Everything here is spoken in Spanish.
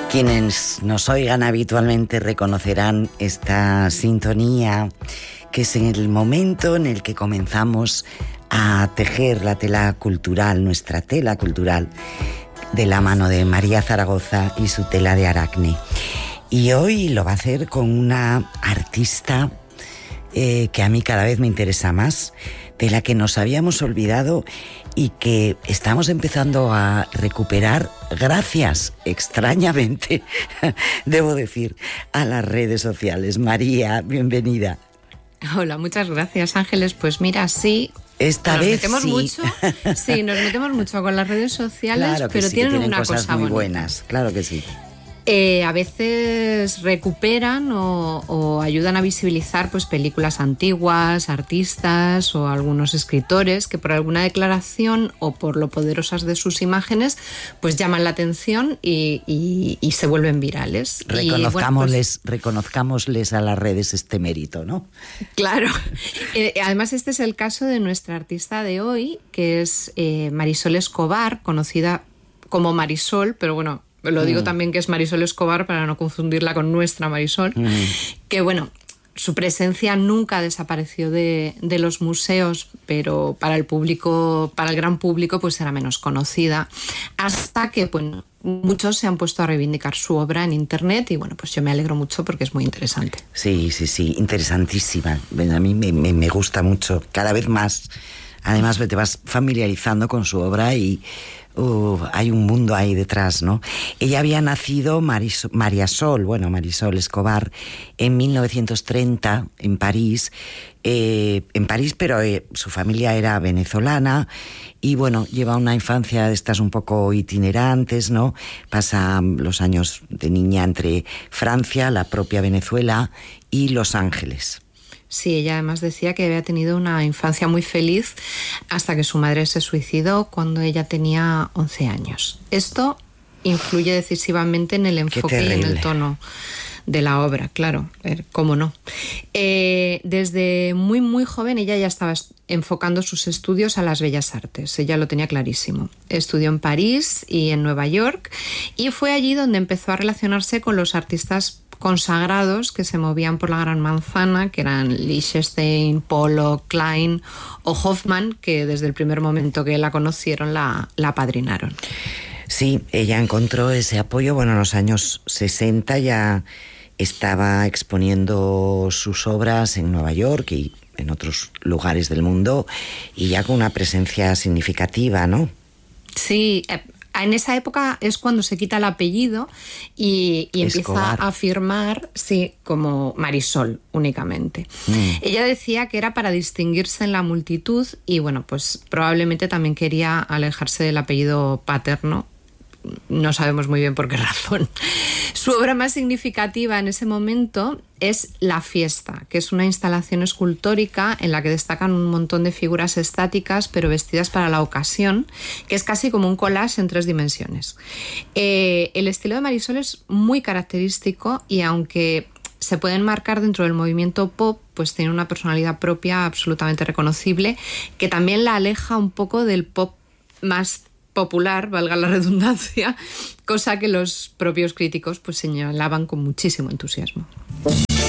Quienes nos oigan habitualmente reconocerán esta sintonía, que es en el momento en el que comenzamos a tejer la tela cultural, nuestra tela cultural, de la mano de María Zaragoza y su tela de Aracne. Y hoy lo va a hacer con una artista que a mí cada vez me interesa más, de la que nos habíamos olvidado y que estamos empezando a recuperar gracias, extrañamente, debo decir, a las redes sociales. María, bienvenida. Hola, muchas gracias, Ángeles. Pues mira, sí, esta vez metemos sí. mucho, sí, nos metemos mucho con las redes sociales, Claro que pero sí, tienen que una cosas cosa muy bonita. buenas, claro que sí. A veces recuperan o ayudan a visibilizar pues películas antiguas, artistas o algunos escritores que por alguna declaración o por lo poderosas de sus imágenes pues llaman la atención y se vuelven virales. Reconozcámosles a las redes este mérito, ¿no? Claro. Además, este es el caso de nuestra artista de hoy, que es Marisol Escobar, conocida como Marisol, pero bueno, lo digo también que es Marisol Escobar para no confundirla con nuestra Marisol, que bueno, su presencia nunca desapareció de los museos, pero para el público, para el gran público, pues era menos conocida, hasta que bueno, muchos se han puesto a reivindicar su obra en internet y bueno, pues yo me alegro mucho porque es muy interesante. Sí, interesantísima. A mí me gusta mucho, cada vez más. Además te vas familiarizando con su obra y hay un mundo ahí detrás, ¿no? Ella había nacido Marisol Escobar en 1930 en París, pero su familia era venezolana y bueno, lleva una infancia de estas un poco itinerantes, ¿no? Pasa los años de niña entre Francia, la propia Venezuela y Los Ángeles. Sí, ella además decía que había tenido una infancia muy feliz hasta que su madre se suicidó cuando ella tenía 11 años. Esto influye decisivamente en el enfoque y en el tono de la obra, claro, cómo no. Desde muy, muy joven ella ya estaba enfocando sus estudios a las bellas artes, ella lo tenía clarísimo. Estudió en París y en Nueva York y fue allí donde empezó a relacionarse con los artistas consagrados que se movían por la Gran Manzana, que eran Lichtenstein, Pollock, Klein o Hoffman, que desde el primer momento que la conocieron la apadrinaron. Sí, ella encontró ese apoyo, bueno, en los años 60 ya estaba exponiendo sus obras en Nueva York y en otros lugares del mundo y ya con una presencia significativa, ¿no? Sí, en esa época es cuando se quita el apellido y empieza a firmar, sí, como Marisol únicamente. Ella decía que era para distinguirse en la multitud y bueno, pues probablemente también quería alejarse del apellido paterno. No sabemos muy bien por qué razón. Su obra más significativa en ese momento es La Fiesta, que es una instalación escultórica en la que destacan un montón de figuras estáticas pero vestidas para la ocasión, que es casi como un collage en 3 dimensiones. El estilo de Marisol es muy característico y aunque se pueden marcar dentro del movimiento pop, pues tiene una personalidad propia absolutamente reconocible que también la aleja un poco del pop más popular, valga la redundancia, cosa que los propios críticos pues señalaban con muchísimo entusiasmo.